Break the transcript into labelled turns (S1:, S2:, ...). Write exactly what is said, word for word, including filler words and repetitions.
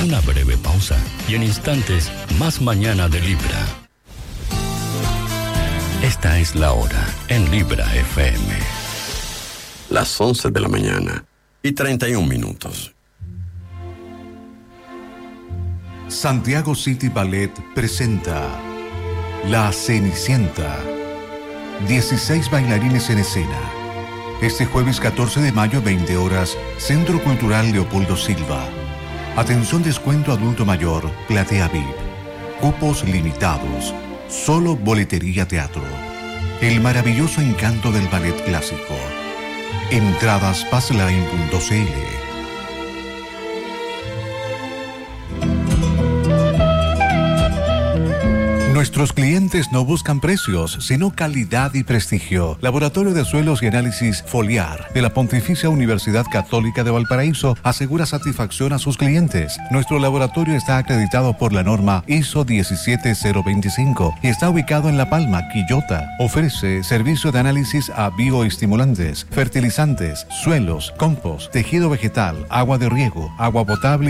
S1: Una breve pausa y en instantes, más mañana de Libra. Esta es la hora en Libra F M.
S2: Las once de la mañana y treinta y un minutos.
S3: Santiago City Ballet presenta La Cenicienta. dieciséis bailarines en escena. Este jueves catorce de mayo, veinte horas, Centro Cultural Leopoldo Silva. Atención, descuento adulto mayor, platea V I P. Cupos limitados. Solo boletería teatro. El maravilloso encanto del ballet clásico. Entradas passline punto c l. Nuestros clientes no buscan precios, sino calidad y prestigio. Laboratorio de Suelos y Análisis Foliar de la Pontificia Universidad Católica de Valparaíso asegura satisfacción a sus clientes. Nuestro laboratorio está acreditado por la norma I S O diecisiete cero veinticinco y está ubicado en La Palma, Quillota. Ofrece servicio de análisis a bioestimulantes, fertilizantes, suelos, compost, tejido vegetal, agua de riego, agua potable